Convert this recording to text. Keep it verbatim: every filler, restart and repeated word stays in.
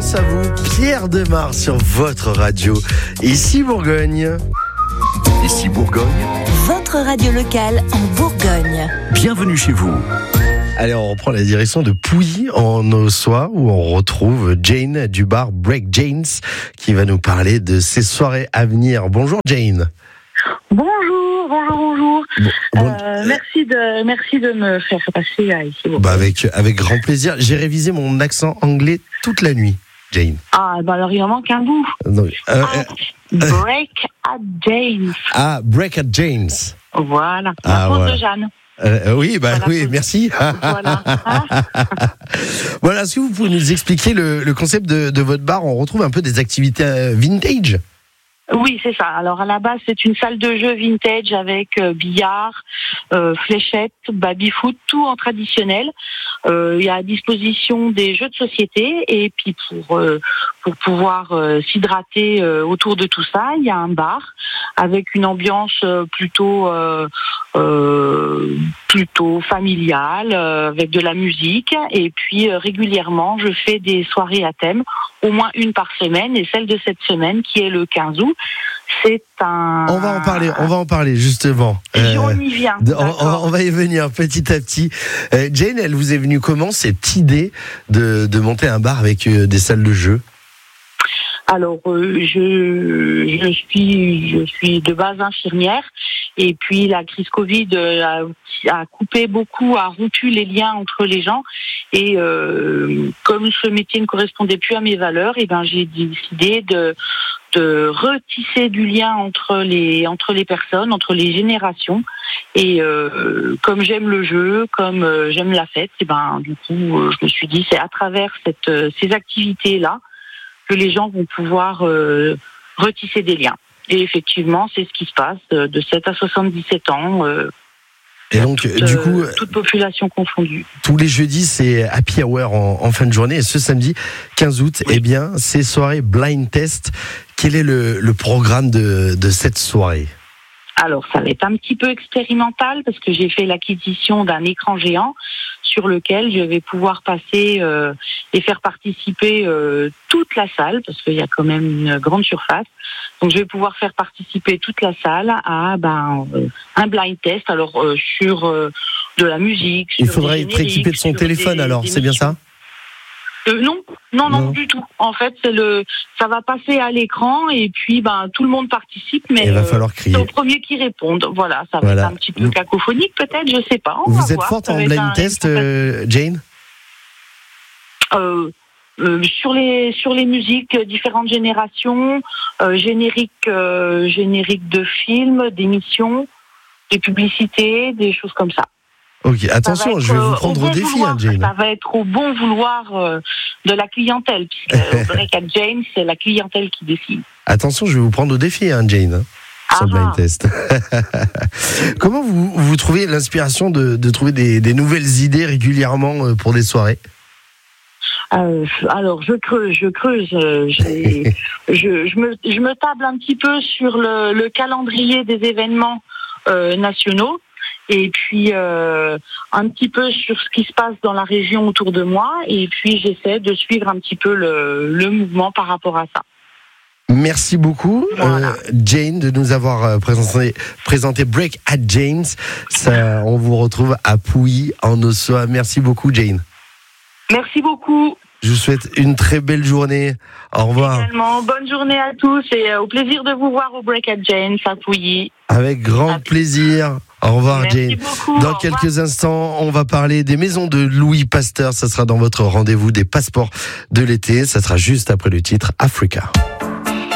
Grâce à vous, Pierre Demar sur votre radio. Ici Bourgogne. Ici Bourgogne. Votre radio locale en Bourgogne. Bienvenue chez vous. Allez, on reprend la direction de Pouilly en Ossois où on retrouve Jane du bar Break Janes qui va nous parler de ses soirées à venir. Bonjour Jane. Bonjour, bonjour, bonjour. Bon, bon, euh, merci de, merci de me faire passer à ici. Bah avec, avec grand plaisir. J'ai révisé mon accent anglais toute la nuit, Jane. Ah, bah alors il en manque un bout. Donc, euh, Ah, Break at James. ah, Break at James. Voilà, Ah, la pause voilà. de Jeanne. Euh, oui, bah Voilà. oui, merci. Voilà. Hein Voilà, est-ce que vous pouvez nous expliquer le, le concept de, de votre bar? On retrouve un peu des activités euh, vintage. Oui, c'est ça. Alors à la base, c'est une salle de jeu vintage avec euh, billard, euh, fléchettes, baby-foot, tout en traditionnel. Euh, il y a à disposition des jeux de société et puis pour euh, pour pouvoir euh, s'hydrater euh, autour de tout ça, il y a un bar avec une ambiance euh, plutôt euh, euh, plutôt familiale euh, avec de la musique et puis euh, régulièrement, je fais des soirées à thème, au moins une par semaine et celle de cette semaine qui est le quinze août. C'est un. On va en parler, on va en parler justement. Euh, on y vient. On, on, on va y venir petit à petit. Euh, Jane, elle vous est venue comment cette idée de, de monter un bar avec euh, des salles de jeu? Alors, euh, je, je suis, je suis de base infirmière, et puis la crise Covid a, a coupé beaucoup, a rompu les liens entre les gens, et euh, comme ce métier ne correspondait plus à mes valeurs, et ben j'ai décidé de de retisser du lien entre les entre les personnes, entre les générations, et euh, comme j'aime le jeu, comme euh, j'aime la fête, et ben du coup, euh, je me suis dit c'est à travers cette ces activités là que les gens vont pouvoir euh, retisser des liens. Et effectivement, c'est ce qui se passe de, de sept à soixante-dix-sept ans. Euh, Et donc, toute, du coup, euh, toute population confondue. Tous les jeudis, c'est happy hour en, en fin de journée. Et ce samedi quinze août, oui. eh bien, c'est soirée blind test. Quel est le, le programme de, de cette soirée? Alors, ça va être un petit peu expérimental parce que j'ai fait l'acquisition d'un écran géant sur lequel je vais pouvoir passer euh, et faire participer euh, toute la salle, parce qu'il y a quand même une grande surface. Donc, je vais pouvoir faire participer toute la salle à ben, euh, un blind test. Alors, euh, sur euh, de la musique. Il faudrait être équipé de son téléphone, des, alors, des c'est bien ça? Euh, non, non, non, non, du tout. En fait, c'est le, ça va passer à l'écran et puis ben tout le monde participe, mais il va falloir crier. C'est au premier qui répondent. Voilà, ça va voilà. être un petit peu cacophonique peut-être, je sais pas. On Vous va êtes voir. forte Ça en va être blind un, test, euh, Jane? euh, euh, sur les sur les musiques, euh, différentes générations, euh, génériques, euh, génériques de films, d'émissions, des publicités, des choses comme ça. Ok, attention, je vais vous prendre au, au défi, vouloir, hein, Jane. Ça va être au bon vouloir euh, de la clientèle, puisque au Break at Jane, c'est la clientèle qui décide. Attention, je vais vous prendre au défi, hein, Jane, hein, sur le blind test. Comment vous, vous trouvez l'inspiration de, de trouver des, des nouvelles idées régulièrement pour des soirées? Euh, alors, je creuse, je creuse. Euh, j'ai, je, je, me, je me table un petit peu sur le, le calendrier des événements euh, nationaux. Et puis euh, un petit peu sur ce qui se passe dans la région autour de moi, et puis j'essaie de suivre un petit peu le, le mouvement par rapport à ça. Merci beaucoup, voilà. euh, Jane, de nous avoir présenté, présenté Break at James. Ça, on vous retrouve à Pouilly, en Ossois. Merci beaucoup, Jane. Merci beaucoup. Je vous souhaite une très belle journée. Au revoir. Également, bonne journée à tous et au plaisir de vous voir au Break at James à Pouilly. Avec grand plaisir. Au revoir, Merci Jane. Beaucoup, dans quelques revoir. instants, on va parler des maisons de Louis Pasteur. Ça sera dans votre rendez-vous des passeports de l'été. Ça sera juste après le titre Africa.